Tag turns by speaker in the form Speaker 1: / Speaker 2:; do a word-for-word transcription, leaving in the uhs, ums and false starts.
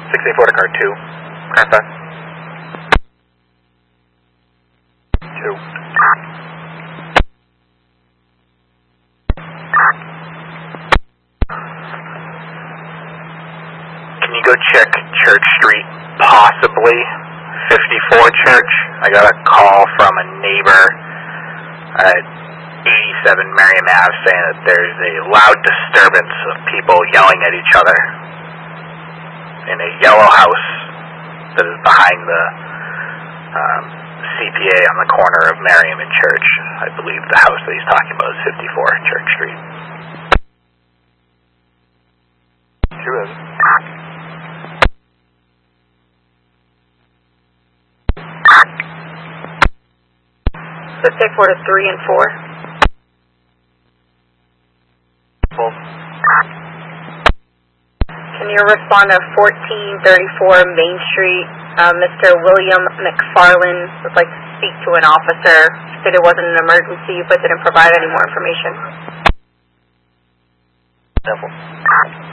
Speaker 1: six eight four to car two. Car five. two. Can you go check Church Street, possibly fifty-four Church? I got a call from a neighbor at eighty-seven Merriam Ave saying that there's a loud disturbance of people yelling at each other in a yellow house that is behind the um, C P A on the corner of Merriam and Church. I believe the house that he's talking about is fifty-four Church Street. Two is.
Speaker 2: six eight four to three and four.
Speaker 1: Full.
Speaker 2: Can you respond to fourteen thirty-four Main Street? Uh, Mister William McFarland would like to speak to an officer. Said it wasn't an emergency, but didn't provide any more information.
Speaker 1: Simple.